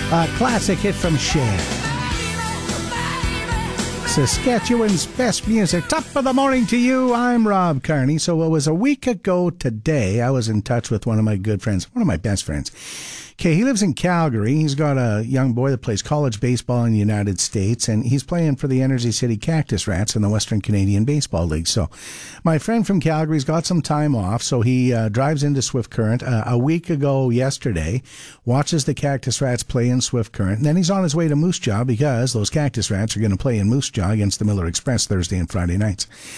A classic hit from Cher. Saskatchewan's best music. Top of the morning to you. I'm Rob Carney. So it was a week ago today. I was in touch with one of my good friends, one of my best friends. Okay, he lives in Calgary. He's got a young boy that plays college baseball in the United States, and he's playing for the Energy City Cactus Rats in the Western Canadian Baseball League. So my friend from Calgary's got some time off, so he drives into Swift Current a week ago yesterday, watches the Cactus Rats play in Swift Current, and then he's on his way to Moose Jaw because those Cactus Rats are going to play in Moose Jaw against the Miller Express Thursday and Friday nights.